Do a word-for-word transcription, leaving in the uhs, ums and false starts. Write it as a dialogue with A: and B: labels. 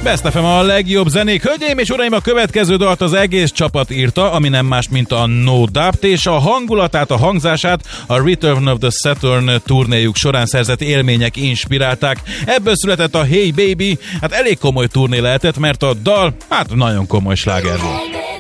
A: Best ef em a legjobb zenék. Hölgyeim és uraim, a következő dalt az egész csapat írta, ami nem más, mint a No Doubt, és a hangulatát, a hangzását a Return of the Saturn turnéjuk során szerzett élmények inspirálták. Ebből született a Hey Baby, hát elég komoly turné lehetett, mert a dal, hát nagyon komoly sláger volt.